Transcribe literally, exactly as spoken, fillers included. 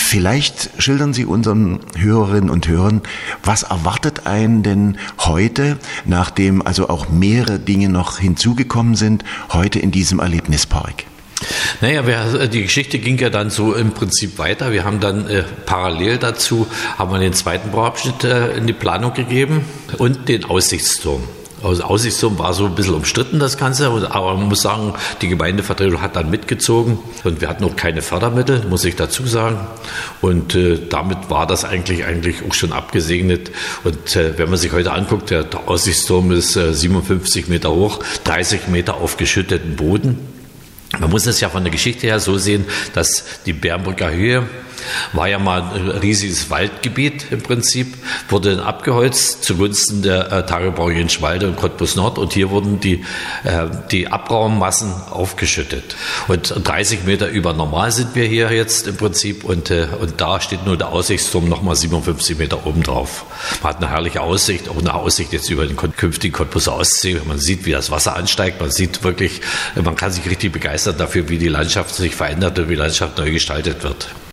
vielleicht schildern Sie unseren Hörerinnen und Hörern, was erwartet einen denn heute, nachdem also auch mehrere Dinge noch hinzugekommen sind, heute in diesem Erlebnispark? Naja, wir, die Geschichte ging ja dann so im Prinzip weiter. Wir haben dann äh, parallel dazu, haben wir den zweiten Bauabschnitt äh, in die Planung gegeben und den Aussichtsturm. Also Aussichtsturm war so ein bisschen umstritten, das Ganze, aber man muss sagen, die Gemeindevertretung hat dann mitgezogen und wir hatten auch keine Fördermittel, muss ich dazu sagen. Und äh, damit war das eigentlich eigentlich auch schon abgesegnet. Und äh, wenn man sich heute anguckt, der, der Aussichtsturm ist äh, siebenundfünfzig Meter hoch, dreißig Meter auf geschütteten Boden. Man muss es ja von der Geschichte her so sehen, dass die Bernbrücker Höhe war ja mal ein riesiges Waldgebiet im Prinzip, wurde dann abgeholzt zugunsten der äh, Tagebau Jünschwalde und Cottbus Nord und hier wurden die, äh, die Abraummassen aufgeschüttet. Und dreißig Meter über normal sind wir hier jetzt im Prinzip und, äh, und da steht nur der Aussichtsturm nochmal siebenundfünfzig Meter oben drauf. Man hat eine herrliche Aussicht, auch eine Aussicht jetzt über den künftigen Cottbuser Ostsee. Man sieht, wie das Wasser ansteigt, man sieht wirklich, man kann sich richtig begeistern dafür, wie die Landschaft sich verändert und wie die Landschaft neu gestaltet wird.